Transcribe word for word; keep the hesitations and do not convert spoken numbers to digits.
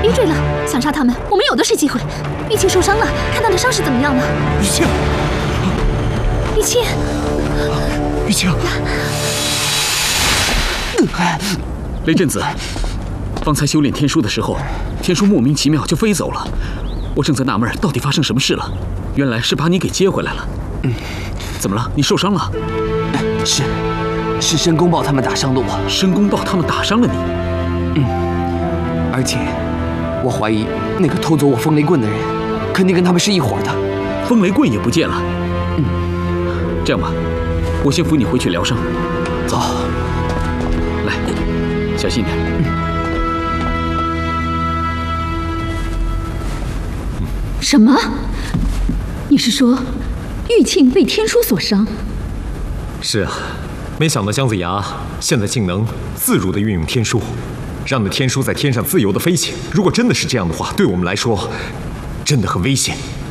别追了，想杀他们，我们有的是机会。玉清受伤了，看他的伤势怎么样了？ 玉清， 玉清， 玉清， 雷震子，方才修炼天书的时候，天书莫名其妙就飞走了。我正在纳闷到底发生什么事了，原来是把你给接回来了。嗯，怎么了？你受伤了？ 是，是申公豹他们打伤了我。 申公豹他们打伤了你？ 嗯，而且我怀疑那个偷走我风雷棍的人，肯定跟他们是一伙的。 风雷棍也不见了。 嗯， 这样吧，我先扶你回去疗伤。 走， 来，小心点。嗯。 什么？你是说玉庆被天书所伤？ 是啊，没想到姜子牙现在竟能自如地运用天书，让那天书在天上自由地飞行。如果真的是这样的话，对我们来说真的很危险。